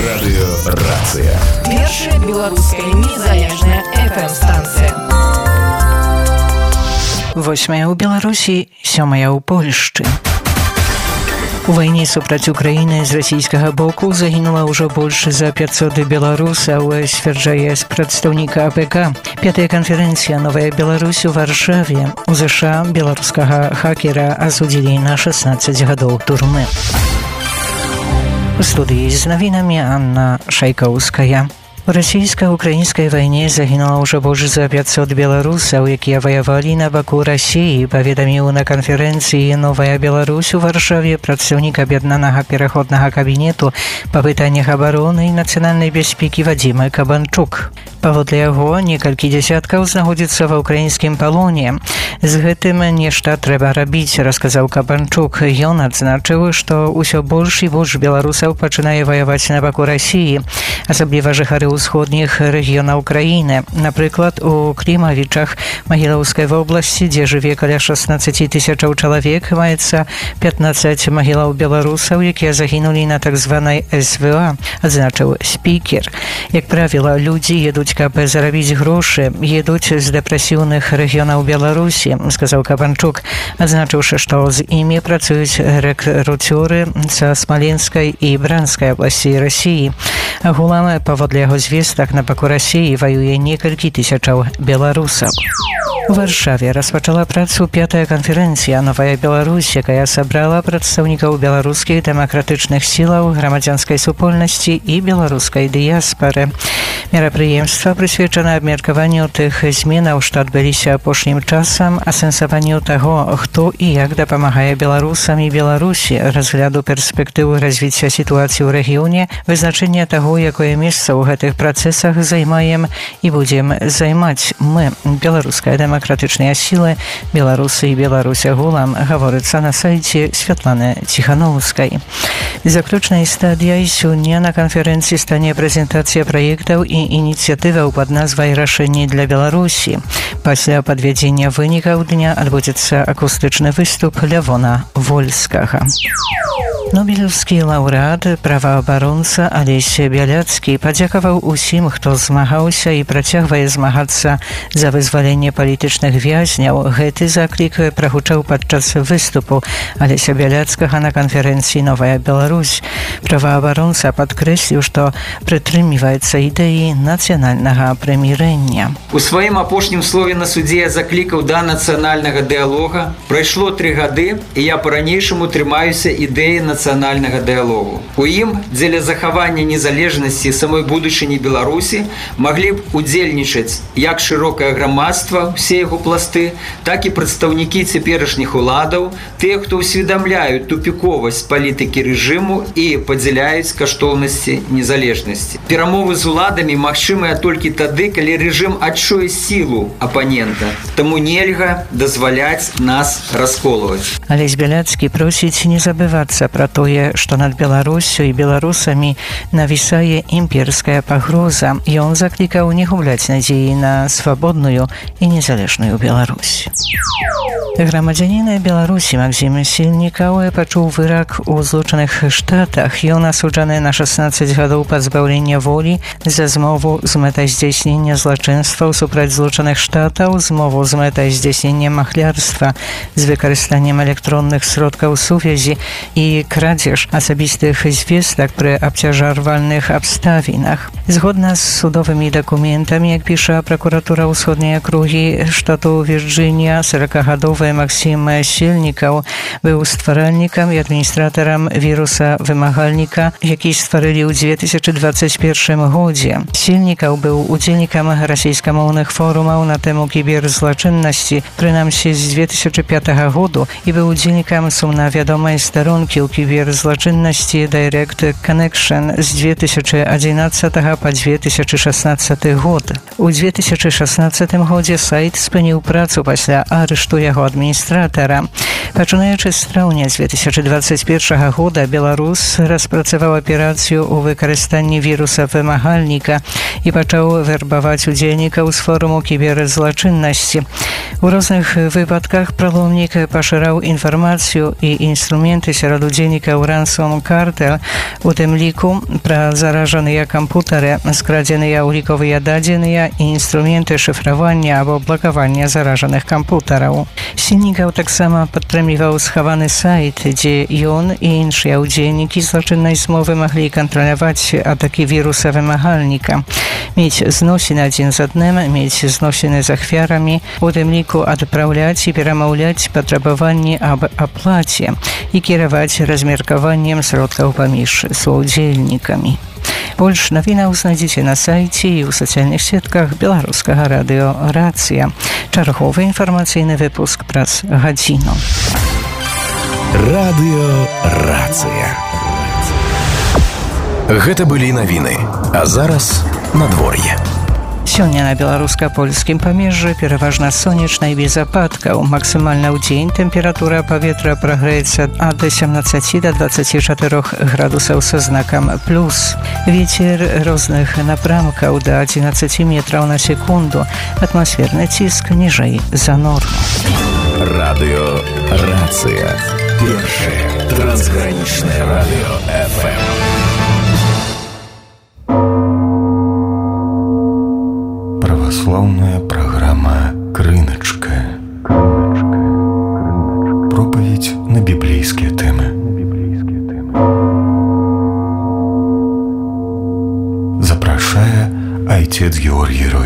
Радыёрацыя. Першая беларуская незалежная FM-станцыя. 8 ў Беларусі, 7 ў Польшчы. У вайне супраць Украіны з расійскага боку загінула ўжо больш за 500 беларусаў, сцвярджае прадстаўнік АПК. Пятая канферэнцыя «Новая Беларусь» у Варшаве. У ЗША беларускага хакера асудзілі на 16 гадоў турмы. У студыі з навінамі Анна Шайкоўская. У расійска-украінскай вайне загінула ўжо больш за 500 беларусаў, якія ваявалі на баку Расіі, паведаміў на канферэнцыі «Новая Беларусь» у Варшаве прадстаўнік аб'яднанага пераходнага кабінету па пытаннях абароны і нацыянальнай бяспекі Вадзім Кабанчук. Паводле яго, некалькі дзясяткаў знаходзяцца ва ўкраінскім палоне. З гэтым нешта трэба рабіць, расказаў Кабанчук. Ён адзначыў, што ўсё больш і больш беларусаў пачынае ваяваць на баку Расіі, асабліва жыхары ўсходніх рэгіёнаў краіны. Напрыклад, у Клімавічах Магілаўскай вобласці, дзе жыве каля 16 тысячаў чалавек, маецца 15 магілаў беларусаў, якія загінулі на так званай СВА, адзначыў спікер. Як правіла, людзі едуць, каб зарабіць грошы, едуць з дэпрэсіўных рэгіёнаў Беларусі, сказаў Кабанчук, адзначыўшы, што з імі працуюць рэкруцёры са Смаленскай і Бранскай абласцей Расіі. Агулам, паводле яго звестак, на баку Расіі ваюе некалькі тысячаў беларусаў. У Варшаве распачала працу пятая канферэнцыя «Новая Беларусь», якая сабрала прадстаўнікаў беларускіх дэмакратычных сілаў, грамадзянскай супольнасці і беларускай дыяспары. Мерапрыемства прысвечана абмеркаванню тых зменаў, што адбыліся апошнім часам, асэнсаванню таго, хто і як дапамагае беларусам і Беларусі, разгляду перспектыў развіцця сітуацыі ў рэгіёне, вызначэння таго, якое месца ў гэтых працэсах займаем і будзем займаць мы, беларуская дэмакратычныя сілы, беларусы і Беларусь агулам, гаворыцца на сайце Святланы Ціхановскай. Заключнай стадыяй сёння на канферэнцыі стане прэзентацыя праектаў і ініцыятываў пад назвай «Рашэнні для Беларусі». Пасля падвядзення вынікаў дня адбудзецца акустычны выступ Лявона Вольскага. Нобелеўскі лаўрэат, праваабаронца Алесь Бяляцкі падзякаваў усім, хто змагаўся і працягвае змагацца за вызваленне палітычных вязняў. Гэты заклік прагучаў падчас выступу Алеся Бяляцкага на канферэнцыі «Новая Беларусь». Праваабаронца падкрэсліў, што прытрымліваецца ідэі нацыянальнага прымірэння. У сваім апошнім слове на судзе я заклікаў да нацыянальнага дыялога. Прайшло 3 гады, і я па-ранейшаму трымаюся ідэі нацыянальнага дыялогу. У ім дзеля захавання незалежнасці самой будучыні Беларусі маглі б удзельнічаць як шырокае грамадства, усе яго пласты, так і прадстаўнікі цяперашніх уладаў, тыя, хто ўсведамляюць тупіковасць палітыкі рэжыму і падзяляюць каштоўнасці незалежнасці. Перамовы з уладамі магчымыя толькі тады, калі рэжым адчуе сілу апанента. Таму нельга дазваляць нас расколваць. Алесь Бяляцкі просіць не забывацца пра тое, што над Беларуссю і беларусамі навісае імперская пагроза. Ён заклікаў не губляць надзеі на свабодную і незалежную Беларусь. Грамадзянін Беларусі Максім Сільнікаў пачуў вырак у Злучаных Штатах. Ён асуджаны на 16 гадоў пазбаўлення волі за змову з мэтай здзяйснення злачынстваў супраць Злучаных Штатаў, змову з мэтай здзяйснення махлярства з выкарыстаннем электронных сродкаў сувязі і крадзеж асабістых звестак пры абцяжарвальных абставінах. Згодна з судовымі дакументамі, як піша пракуратура ўсходняй акругі штату Вірджынія, 40-гадовы Максім Сільнікаў быў стваральнікам і адміністратарам віруса-вымагальніка, які стварылі ў 2021 годзе. Сільнікаў быў удзельнікам расійскамоўных форумаў на тэму кіберзлачыннасці, прынамсі з 2005 году, і быў удзельнікам сумна вядомай старонкі ў кіберзлачыннасці Direct Connection з 2011 па 2016 год. У 2016 годзе сайт спыніў працу пасля арышту яго адміністратара. Пачынаючы з траўня 2021 года Беларус распрацаваў аперацыю ў выкарыстанні віруса-вымагальніка і пачаў вербаваць удзельнікаў з форуму кіберзлачыннасці. У розных выпадках праломнік пашыраў інфармацыю і інструменты сярод удзельнікаў працаўнікаў Ransom Cartel, у тым ліку пра заражаныя кампутары, скрадзеныя ўліковыя дадзеныя і інструменты шыфравання або блакавання заражаных кампутараў. Сіннікаў таксама падтрымліваў схаваны сайт, дзе ён і іншыя ўдзельнікі злачыннай змовы маглі кантраляваць атакі віруса вымагальніка, мець зносіны адзін з адным, мець зносіны з ахвярамі, у тым ліку адпраўляць і перамаўляць патрабаванні аб аплаце і кіраваць размеркаваннем сродкаў паміж суудзельнікамі. Больш навінаў знайдзіце на сайце і ў сацыяльных сетках беларускага радыё «Рацыя». Чарговы інфармацыйны выпуск праз гадзіну. Радыё «Рацыя». Гэта былі навіны, а зараз надвор'е. Сёння на беларуска-польскім памежжы пераважна сонечна і без ападкаў. Максімальна ў дзень тэмпература паветра прагрэецца ад 17 до 24 градусаў са знакам плюс. Вецер розных напрамкаў да 11 метраў на секунду. Атмасферны ціск ніжэй за норму. Радыё «Рацыя». Першае трансгранічнае радыё ФМ. Православная программа «Крыночка». Проповедь на библейские темы. Запрашая отец Георгий Рой.